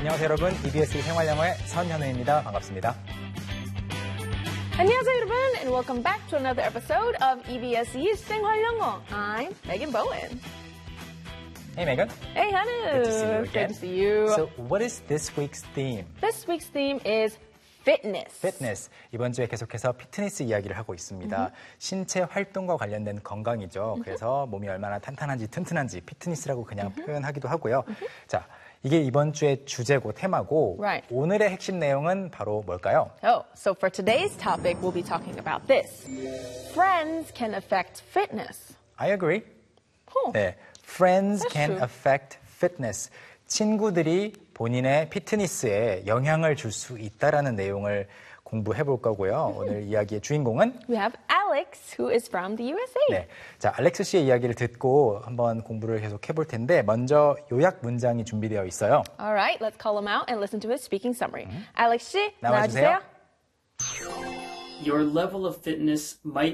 안녕하세요, 여러분. EBS 생활영어의 선현우입니다. 반갑습니다. 안녕하세요, 여러분, and welcome back to another episode of EBS's 생활영어. I'm Megan Bowen. Hey, Megan. Hey, Hanu. Good to see you again. Good to see you. So, what is this week's theme? This week's theme is fitness. Fitness. 이번 주에 계속해서 피트니스 이야기를 하고 있습니다. 신체 활동과 관련된 건강이죠. 그래서 몸이 얼마나 탄탄한지 튼튼한지 피트니스라고 그냥 표현하기도 하고요. 자, 이게 이번 주의 주제고 테마고 Right. 오늘의 핵심 내용은 바로 뭘까요? Oh, so for today's topic, we'll be talking about this. Friends can affect fitness. I agree. Oh. 네, friends That's can true. affect fitness. 친구들이 본인의 피트니스에 영향을 줄 수 있다라는 내용을 공부해 볼 거고요. 오늘 이야기의 주인공은 We have Alex, who is from the USA. 네, 자 알렉스 씨의 이야기를 듣고 한번 공부를 계속 해볼 텐데 먼저 요약 문장이 준비되어 있어요. All right, let's call him out and listen to his speaking summary. Alex 씨, 나와주세요. 나와주세요. Your level of fitness might